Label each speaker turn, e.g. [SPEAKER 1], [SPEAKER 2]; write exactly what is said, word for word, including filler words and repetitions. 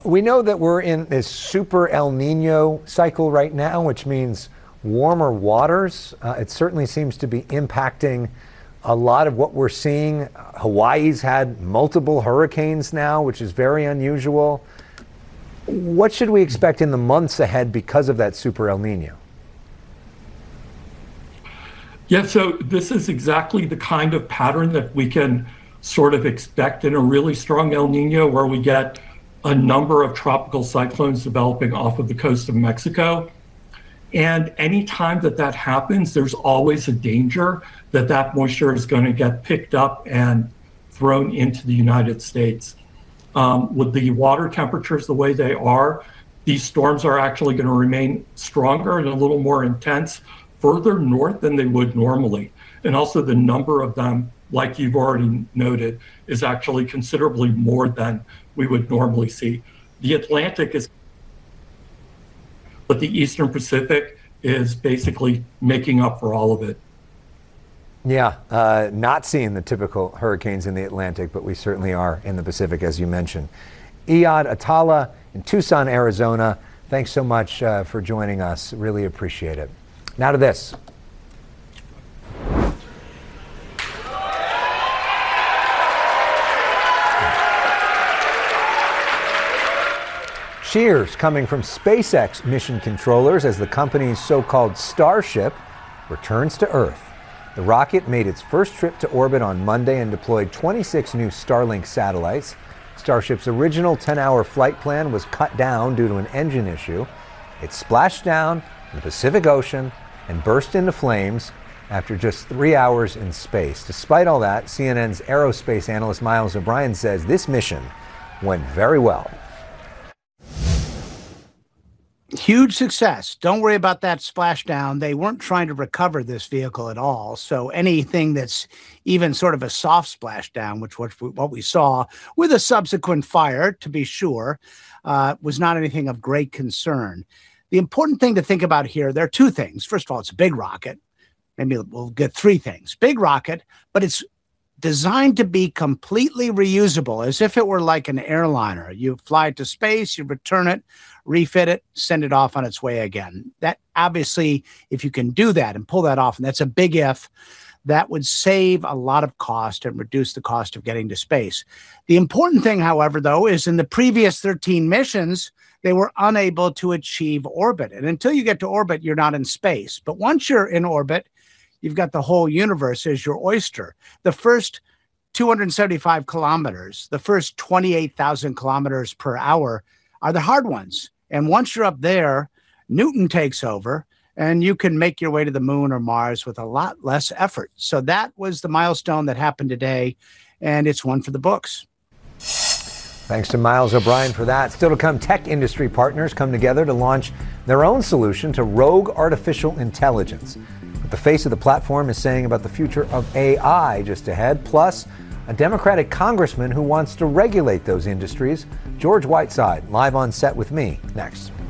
[SPEAKER 1] We know that we're in this super El Nino cycle right now, which means warmer waters. Uh, it certainly seems to be impacting a lot of what we're seeing. Hawaii's had multiple hurricanes now, which is very unusual. What should we expect in the months ahead because of that super El Nino?
[SPEAKER 2] Yeah, so this is exactly the kind of pattern that we can sort of expect in a really strong El Nino, where we get a number of tropical cyclones developing off of the coast of Mexico. And anytime that that happens, there's always a danger that that moisture is going to get picked up and thrown into the United States. Um, with the water temperatures the way they are, these storms are actually going to remain stronger and a little more intense further north than they would normally. And also the number of them, like you've already noted, is actually considerably more than we would normally see. The Atlantic is, but the Eastern Pacific is basically making up for all of it.
[SPEAKER 1] Yeah, uh, not seeing the typical hurricanes in the Atlantic, but we certainly are in the Pacific, as you mentioned. Iyad Attallah in Tucson, Arizona, thanks so much uh, for joining us. Really appreciate it. Now to this. Cheers coming from SpaceX mission controllers as the company's so-called Starship returns to Earth. The rocket made its first trip to orbit on Monday and deployed twenty-six new Starlink satellites. Starship's original ten-hour flight plan was cut down due to an engine issue. It splashed down in the Pacific Ocean and burst into flames after just three hours in space. Despite all that, C N N's aerospace analyst Miles O'Brien says this mission went very well.
[SPEAKER 3] Huge success. Don't worry about that splashdown. They weren't trying to recover this vehicle at all. So anything that's even sort of a soft splashdown, which what what we saw with a subsequent fire, to be sure, uh, was not anything of great concern. The important thing to think about here, there are two things. First of all, it's a big rocket. Maybe we'll get three things. Big rocket, but it's designed to be completely reusable, as if it were like an airliner. You fly it to space, you return it, refit it, send it off on its way again. That obviously, if you can do that and pull that off, and that's a big if, that would save a lot of cost and reduce the cost of getting to space. The important thing, however, though, is in the previous thirteen missions, they were unable to achieve orbit. And until you get to orbit, you're not in space. But once you're in orbit, you've got the whole universe as your oyster. The first two hundred seventy-five kilometers, the first twenty-eight thousand kilometers per hour are the hard ones. And once you're up there, Newton takes over and you can make your way to the moon or Mars with a lot less effort. So that was the milestone that happened today, and it's one for the books.
[SPEAKER 1] Thanks to Miles O'Brien for that. Still to come, tech industry partners come together to launch their own solution to rogue artificial intelligence. What the face of the platform is saying about the future of A I just ahead, plus a Democratic congressman who wants to regulate those industries. George Whiteside, live on set with me, next.